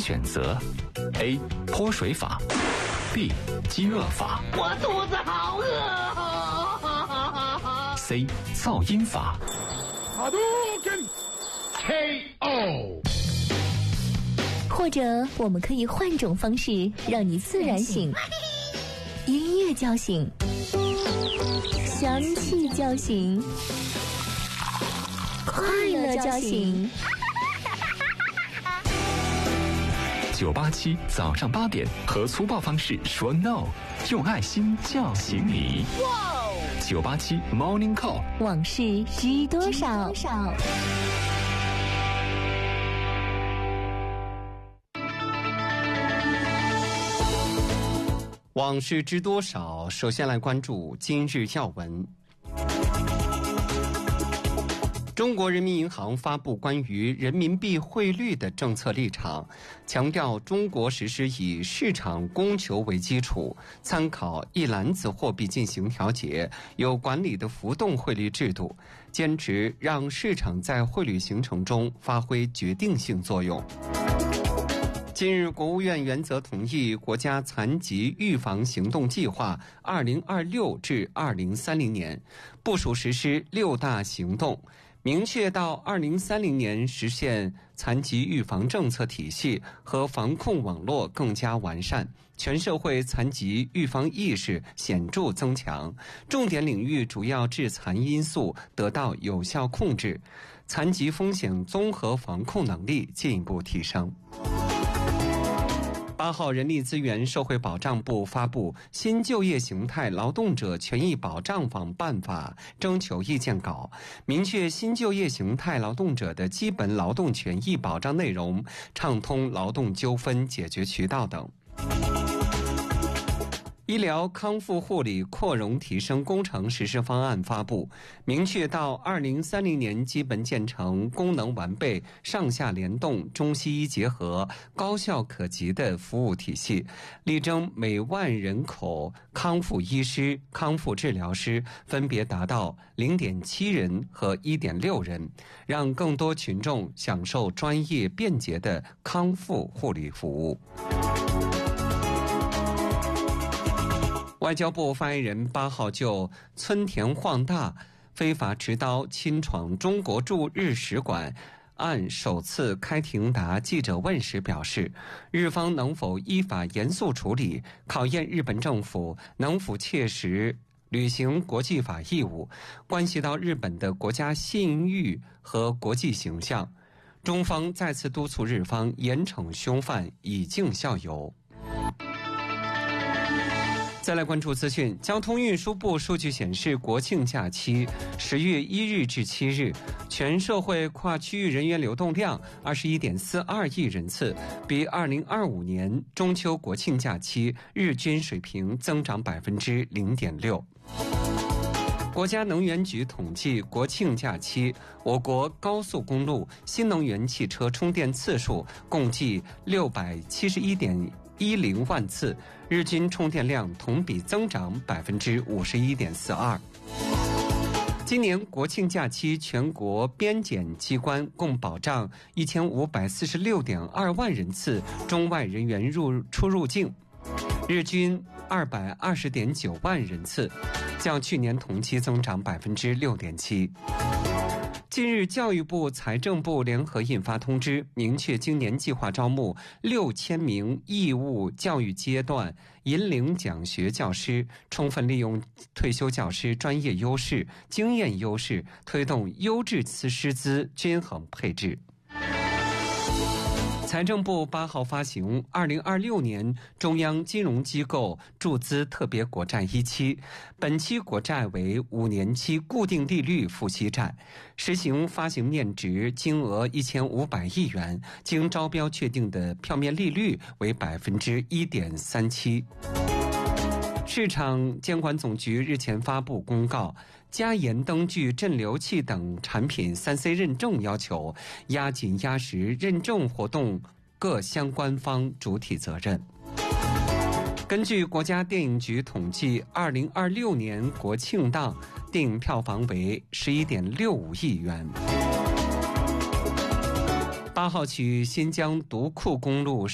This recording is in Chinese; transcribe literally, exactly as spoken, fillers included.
选择 ：A. 泼水法 ，B. 饥饿法。 我肚子好饿。 C. 噪音法。 哈杜根 K O。 或者我们可以换种方式，让你自然醒。音乐叫醒，香气叫醒，快乐叫醒。 九八七早上八点，和粗暴方式说 no， 用爱心叫醒你。九八七 Morning Call， 往事知多少？ 往事知多少？首先来关注今日要闻。中国人民银行发布关于人民币汇率的政策立场，强调中国实施以市场供求为基础，参考一篮子货币进行调节，有管理的浮动汇率制度，坚持让市场在汇率形成中发挥决定性作用。近日，国务院原则同意国家残疾预防行动计划二零二六至二零三零年，部署实施六大行动，明确到二零三零年实现残疾预防政策体系和防控网络更加完善，全社会残疾预防意识显著增强，重点领域主要致残因素得到有效控制，残疾风险综合防控能力进一步提升。八号，人力资源社会保障部发布《新就业形态劳动者权益保障法办法》征求意见稿，明确新就业形态劳动者的基本劳动权益保障内容，畅通劳动纠纷解决渠道等。医疗康复护理扩容提升工程实施方案发布，明确到二零三零年基本建成功能完备、上下联动、中西医结合、高效可及的服务体系，力争每万人口康复医师、康复治疗师分别达到 零点七 人和 一点六 人，让更多群众享受专业便捷的康复护理服务。外交部发言人八号就村田晃大非法持刀侵闯中国驻日使馆案首次开庭答记者问时表示，日方能否依法严肃处理，考验日本政府能否切实履行国际法义务，关系到日本的国家信誉和国际形象。中方再次督促日方严惩凶犯，以儆效尤。再来关注资讯，交通运输部数据显示，国庆假期十月一日至七日，全社会跨区域人员流动量 二十一点四二亿人次，比二零二五年中秋国庆假期日均水平增长 百分之零点六。国家能源局统计，国庆假期我国高速公路新能源汽车充电次数共计六百七十一点一零万次，日均充电量同比增长 百分之五十一点四二。今年国庆假期，全国边检机关共保障一千五百四十六点二万人次中外人员入出入境，日均二百二十点九万人次，较去年同期增长 百分之六点七。近日，教育部、财政部联合印发通知，明确今年计划招募六千名义务教育阶段引领讲学教师，充分利用退休教师专业优势、经验优势，推动优质师资均衡配置。财政部八号发行二零二六年中央金融机构注资特别国债一期，本期国债为五年期固定利率付息债，实行发行面值金额一千五百亿元，经招标确定的票面利率为 百分之一点三七。市场监管总局日前发布公告，加严灯具、镇流器等产品 三 C 认证要求，压紧压实认证活动各相关方主体责任。根据国家电影局统计，二零二六年国庆档电影票房为 十一点六五亿元。八号起，新疆独库公路